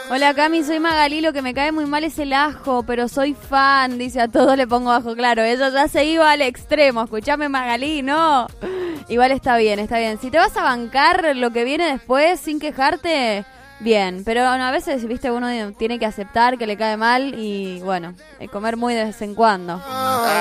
Hola Cami, soy Magalí, lo que me cae muy mal es el ajo, pero soy fan, dice, a todo le pongo ajo, claro, ella ya se iba al extremo, escuchame Magalí, no, igual está bien, si te vas a bancar lo que viene después sin quejarte, bien, pero bueno, a veces, viste, uno tiene que aceptar que le cae mal y bueno, comer muy de vez en cuando.